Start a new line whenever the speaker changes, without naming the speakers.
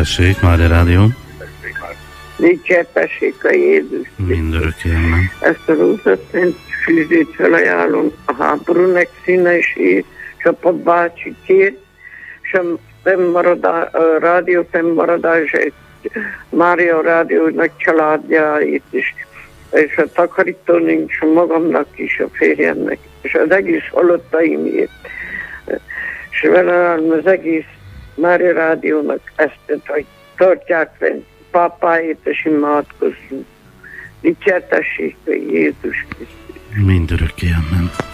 tessék, Mária Rádió.
Dicsértessék a Jézus.
Mindörökké, amen.
Ezt a rózsaszent fűzét felajánlom a háborúnak színesét, és a papbácsikét, és a rádió fennmaradását, Mária Rádiónak családjáit is, és a takarítónink, és a magamnak is, a férjemnek, és az egész halottaimért. És velem az egész Mária Rádiónak ezt, hogy tartják fenn pápáit, és imádkozzunk. Dicsértessék a Jézus Krisztus.
Mindörökké, amen.